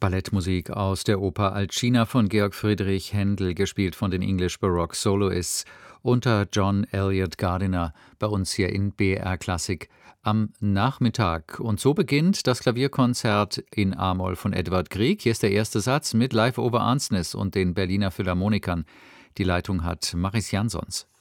Ballettmusik aus der Oper Alcina von Georg Friedrich Händel, gespielt von den English Baroque Soloists unter John Elliott Gardiner, bei uns hier in BR Klassik am Nachmittag. Und so beginnt das Klavierkonzert in A-Moll von Edvard Grieg. Hier ist der erste Satz mit Live over Arnsnes und den Berliner Philharmonikern. Die Leitung hat Maris Jansons.